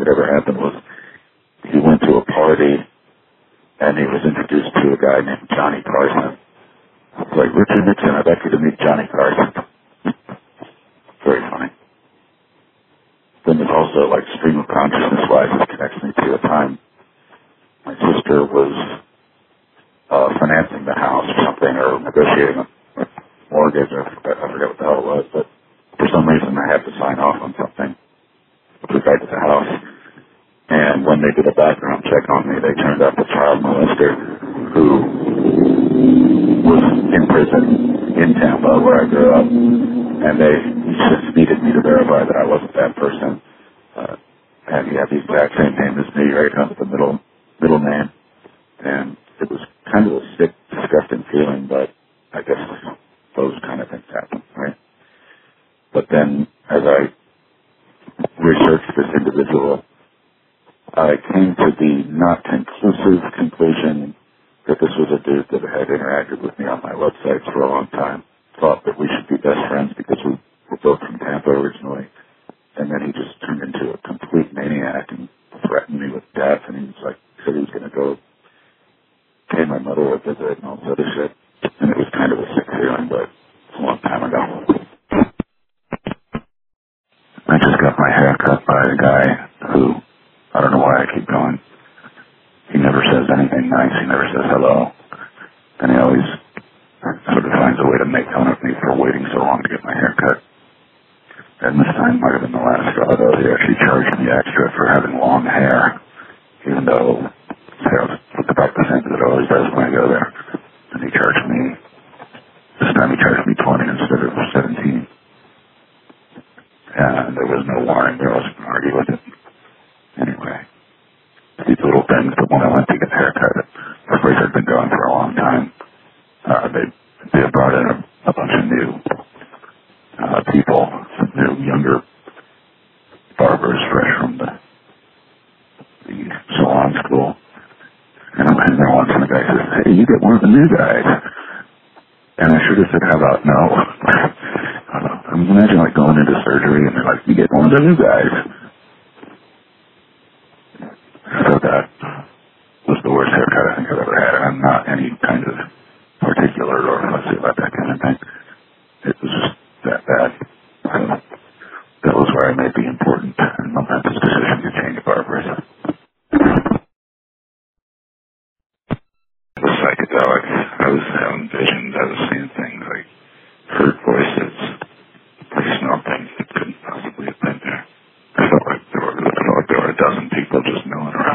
that ever happened was he went to a party and he was introduced to a guy named Johnny Carson. It's like, Richard Nixon, I'd like you to meet Johnny Carson. Very funny. Then there's also, like, stream of consciousness-wise, this connects me to a time my sister was financing the house or something, or negotiating a mortgage, or I forget what the hell it was, but for some reason I had to sign off on something with regard to the house. And when they did a background check on me, they turned up a child molester who was in prison in Tampa, where I grew up. And they just needed me to verify that I wasn't that person. And he had the exact same name as me, right up the middle name. And it was kind of a sick, disgusting feeling, but I guess those kind of things happen, right? But then, as I researched this individual, I came to the not conclusive conclusion that this was a dude that had interacted with me on my websites for a long time, thought that we should be best friends because we were both from Tampa originally, and then he just turned into a complete maniac and threatened me with death, and he was like, said he was going to go pay my mother a visit and all this other shit, and it was kind of a sick feeling, but it's a long time ago. I just got my hair cut by a guy who, I don't know why I keep going. He never says anything nice. He never says hello. And he always sort of finds a way to make fun of me for waiting so long to get my hair cut. And this time might have been the last straw, though. He actually charged me extra for having long hair, even though his hair looked about the same as it always does when I go there. And he charged me, this time he charged me 20 instead of 17. And there was no warning there. I wasn't going to argue with it. Anyway, these little things, but when I went to get the haircut, the place had been going for a long time. They brought in a bunch of new people, some new younger barbers fresh from the salon school. And I'm sitting there once and the guy says, hey, you get one of the new guys. And I should have said, how about no? I mean, imagine like going into surgery and they're like, you get one of the new guys. So that was the worst haircut I think I've ever had. I'm not any kind of particular or fussy about that kind of thing. It was just that bad. So that was where I made the important and momentous decision to change barbers. The psychedelics, I was having visions, I was seeing things, like heard voices, I smelled things that couldn't possibly have been there. I felt like there were a dozen people just milling around.